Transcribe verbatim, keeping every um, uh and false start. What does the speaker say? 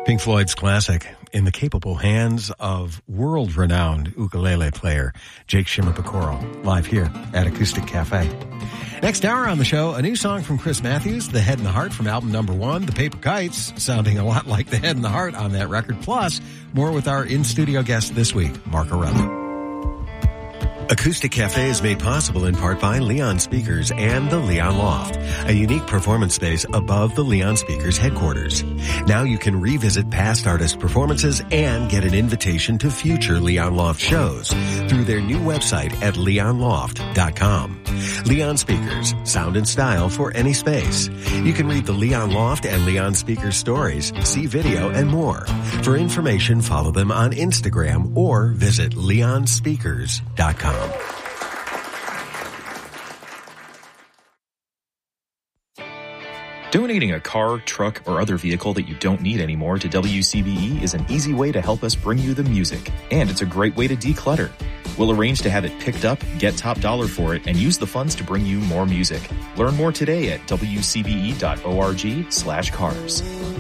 Pink Floyd's classic in the capable hands of world-renowned ukulele player Jake Shimabukuro, live here at Acoustic Cafe. Next hour on the show, a new song from Chris Matthews, The Head and the Heart from album number one, The Paper Kites, sounding a lot like The Head and the Heart on that record, plus more with our in-studio guest this week, Mark Arelli. Acoustic Cafe is made possible in part by Leon Speakers and the Leon Loft, a unique performance space above the Leon Speakers headquarters. Now you can revisit past artist performances and get an invitation to future Leon Loft shows through their new website at leon loft dot com. Leon Speakers, sound and style for any space. You can read the Leon Loft and Leon Speakers stories, see video, and more. For information, follow them on Instagram or visit leon speakers dot com. Donating a car, truck, or other vehicle that you don't need anymore to W C B E is an easy way to help us bring you the music. And it's a great way to declutter. We'll arrange to have it picked up, get top dollar for it, and use the funds to bring you more music. Learn more today at W C B E dot org slash cars.